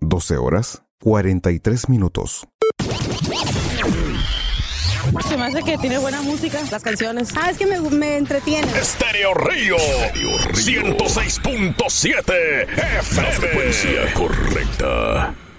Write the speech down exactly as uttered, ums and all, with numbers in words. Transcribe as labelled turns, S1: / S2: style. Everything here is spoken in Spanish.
S1: doce horas, cuarenta y tres minutos.
S2: Se me hace que tiene buena música, las canciones. Ah, es que me, me entretiene.
S3: Estéreo Río, ciento seis punto siete F M. La frecuencia correcta.